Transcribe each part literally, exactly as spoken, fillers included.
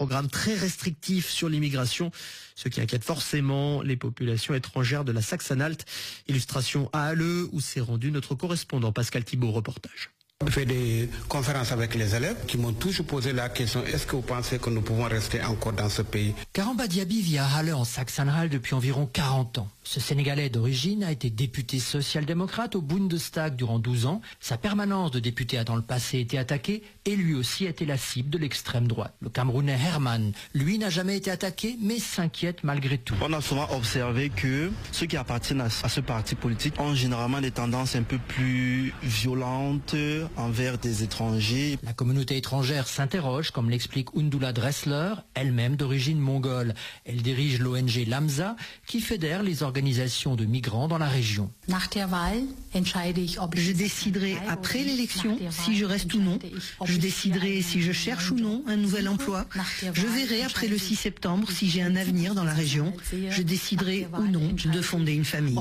programme très restrictif sur l'immigration, ce qui inquiète forcément les populations étrangères de la Saxe-Anhalt. Illustration à Halle où s'est rendu notre correspondant Pascal Thibault, reportage. J'ai fait des conférences avec les élèves qui m'ont toujours posé la question, est-ce que vous pensez que nous pouvons rester encore dans ce pays? Karamba Diaby vit à Halle en Saxe-Anhalt depuis environ quarante ans. Ce Sénégalais d'origine a été député social-démocrate au Bundestag durant douze ans. Sa permanence de député a dans le passé été attaquée et lui aussi a été la cible de l'extrême droite. Le Camerounais Herman, lui, n'a jamais été attaqué mais s'inquiète malgré tout. On a souvent observé que ceux qui appartiennent à ce parti politique ont généralement des tendances un peu plus violentes envers des étrangers. La communauté étrangère s'interroge, comme l'explique Undula Dressler, elle-même d'origine mongole. Elle dirige l'O N G Lamza, qui fédère les organisations de migrants dans la région. Je déciderai après l'élection si je reste ou non. Je déciderai si je cherche ou non un nouvel emploi. Je verrai après le six septembre si j'ai un avenir dans la région. Je déciderai ou non de fonder une famille.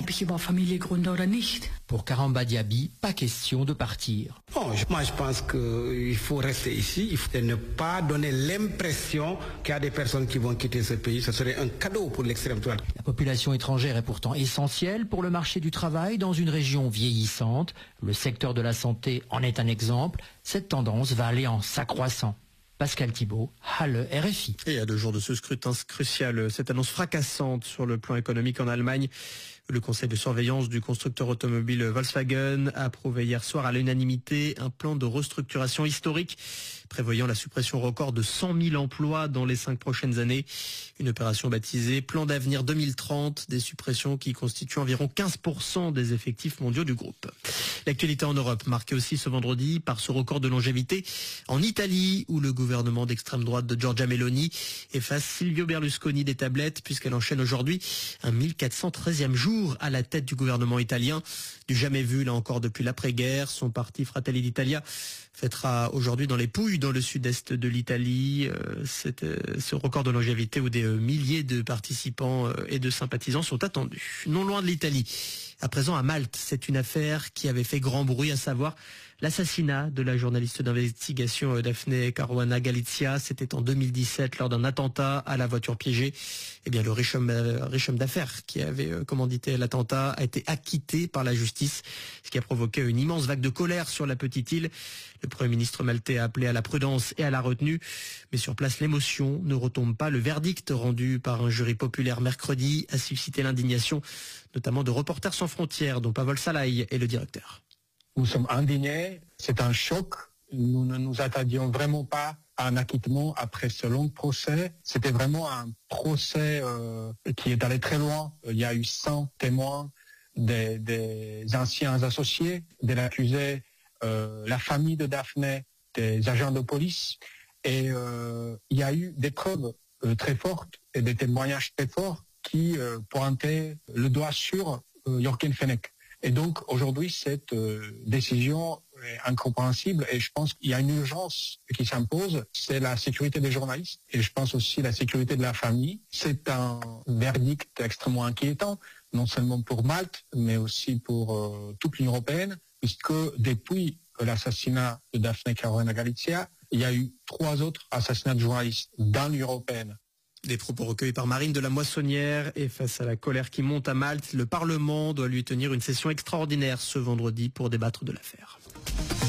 Pour Karamba Diaby, pas question de partir. Bon, moi je pense qu'il faut rester ici, il faut ne pas donner l'impression qu'il y a des personnes qui vont quitter ce pays. Ce serait un cadeau pour l'extrême droite. La population étrangère est pourtant essentielle pour le marché du travail dans une région vieillissante. Le secteur de la santé en est un exemple. Cette tendance va aller en s'accroissant. Pascal Thibault, Halle, R F I. Et à deux jours de ce scrutin crucial, cette annonce fracassante sur le plan économique en Allemagne. Le conseil de surveillance du constructeur automobile Volkswagen a approuvé hier soir à l'unanimité un plan de restructuration historique prévoyant la suppression record de cent mille emplois dans les cinq prochaines années. Une opération baptisée Plan d'avenir deux mille trente, des suppressions qui constituent environ quinze pour cent des effectifs mondiaux du groupe. L'actualité en Europe, marquée aussi ce vendredi par ce record de longévité en Italie, où le gouvernement d'extrême droite de Giorgia Meloni efface Silvio Berlusconi des tablettes, puisqu'elle enchaîne aujourd'hui un mille quatre cent treizième jour à la tête du gouvernement italien. Du jamais vu, là encore, depuis l'après-guerre. Son parti Fratelli d'Italia fêtera aujourd'hui dans les Pouilles, dans le sud-est de l'Italie, euh, cette, euh, ce record de longévité où des euh, milliers de participants euh, et de sympathisants sont attendus. Non loin de l'Italie, à présent à Malte, c'est une affaire qui avait fait grand bruit, à savoir l'assassinat de la journaliste d'investigation euh, Daphne Caruana Galizia. C'était en deux mille dix-sept lors d'un attentat à la voiture piégée. Eh bien, le riche homme, euh, riche homme d'affaires qui avait euh, commandité l'attentat a été acquitté par la justice, ce qui a provoqué une immense vague de colère sur la petite île. Le Premier ministre maltais a appelé à la prudence et à la retenue. Mais sur place, l'émotion ne retombe pas. Le verdict rendu par un jury populaire mercredi a suscité l'indignation, notamment de Reporters sans frontières, dont Pavel Salai est le directeur. Nous sommes indignés, c'est un choc. Nous ne nous attendions vraiment pas à un acquittement après ce long procès. C'était vraiment un procès euh, qui est allé très loin. Il y a eu cent témoins, des, des anciens associés de l'accusé, euh, la famille de Daphne, des agents de police. Et euh, il y a eu des preuves euh, très fortes et des témoignages très forts qui euh, pointaient le doigt sur euh, Jochen Fenech. Et donc aujourd'hui, cette euh, décision est incompréhensible et je pense qu'il y a une urgence qui s'impose, c'est la sécurité des journalistes et je pense aussi la sécurité de la famille. C'est un verdict extrêmement inquiétant, non seulement pour Malte, mais aussi pour euh, toute l'Union européenne, puisque depuis l'assassinat de Daphne Caruana Galizia, il y a eu trois autres assassinats de journalistes dans l'Union européenne. Des propos recueillis par Marine de la Moissonnière, et face à la colère qui monte à Malte, le Parlement doit lui tenir une session extraordinaire ce vendredi pour débattre de l'affaire.